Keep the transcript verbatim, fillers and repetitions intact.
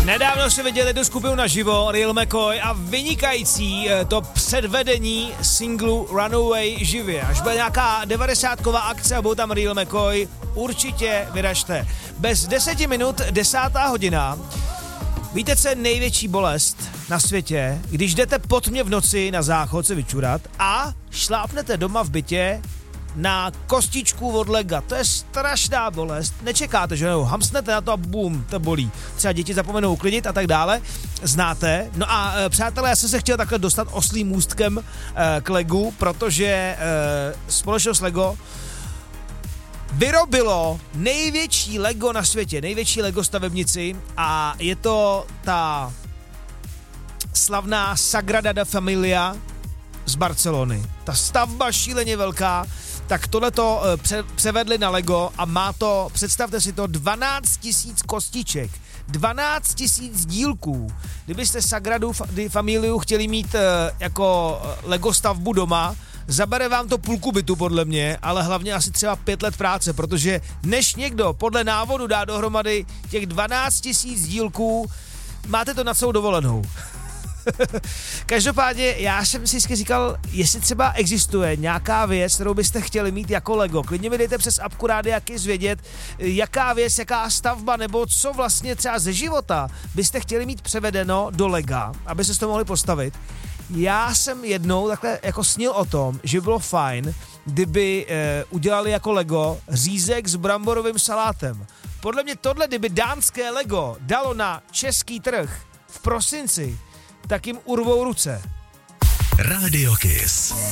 Nedávno si viděli tu skupinu naživo, Real McCoy, a vynikající to předvedení singlu Runaway živě. Až bude nějaká devadesátková akce a budou tam Real McCoy, určitě vyražte. Bez deseti minut, desátá hodina. Víte, co je největší bolest na světě, když jdete pod mě v noci na záchod se vyčurat a šlápnete doma v bytě na kostičku od lega. To je strašná bolest. Nečekáte, že jo? Hamsnete na to a bum, to bolí. Třeba děti zapomenou uklidit a tak dále. Znáte. No a e, přátelé, já jsem se chtěl takhle dostat oslým můstkem e, k legu, protože e, společnost Lego vyrobilo největší Lego na světě, největší Lego stavebnici, a je to ta slavná Sagrada de Familia z Barcelony. Ta stavba šíleně velká, tak tohleto pře- převedli na Lego a má to, představte si to, dvanáct tisíc kostiček, dvanáct tisíc dílků. Kdybyste Sagradu de Familiu chtěli mít e, jako Lego stavbu doma, zabere vám to půlku bytu podle mě, ale hlavně asi třeba pět let práce, protože než někdo podle návodu dá dohromady těch dvanáct tisíc dílků, máte to na celou dovolenou. Každopádně já jsem si vždycky říkal, jestli třeba existuje nějaká věc, kterou byste chtěli mít jako Lego. Klidně mi dejte přes apku Rádia Kiss vědět, jaká věc, jaká stavba, nebo co vlastně třeba ze života byste chtěli mít převedeno do Lega, aby se to mohli postavit. Já jsem jednou takhle jako snil o tom, že bylo fajn, kdyby e, udělali jako Lego řízek s bramborovým salátem. Podle mě tohle, kdyby dánské Lego dalo na český trh v prosinci, tak jim urvou ruce. Rádio Kiss.